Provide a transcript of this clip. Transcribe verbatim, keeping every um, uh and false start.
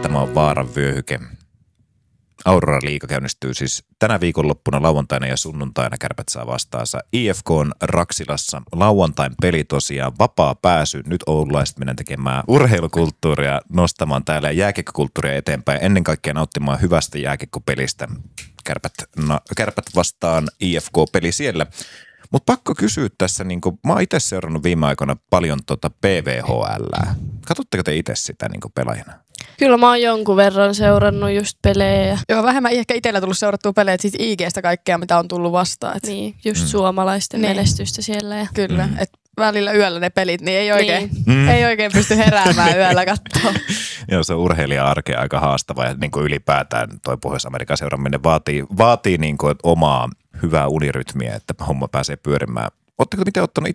Tämä on Vaaran vyöhyke. Aurora Liiga käynnistyy siis tänä viikonloppuna lauantaina ja sunnuntaina. Kärpät saa vastaansa I F K:n Raksilassa. Lauantain peli tosiaan, vapaa pääsy. Nyt oululaiset mennään tekemään urheilukulttuuria, nostamaan täällä jääkiekkokulttuuria eteenpäin. Ennen kaikkea nauttimaan hyvästä jääkiekkopelistä. Kärpät, na, kärpät vastaan I F K-peli siellä. Mutta pakko kysyä tässä, niin kun, mä oon itse seurannut viime aikoina paljon tota P V H L:ää. Katsotteko te itse sitä niin pelaajana? Kyllä mä oon jonkun verran seurannut just pelejä. Joo, vähemmän ehkä itsellä tullut seurattua pelejä, siis I G:stä kaikkea, mitä on tullut vastaan. Et... Niin, just Mm. suomalaisten Niin. menestystä siellä. Ja... Kyllä, Mm. että välillä yöllä ne pelit, niin ei oikein, Niin. Mm. ei oikein pysty heräämään yöllä katsoa. Joo, se urheilija-arkea aika haastava ja niin kuin ylipäätään toi Pohjois-Amerikan seuraaminen vaatii, vaatii niin kuin omaa hyvää unirytmiä, että homma pääsee pyörimään. Oletteko miten ottanut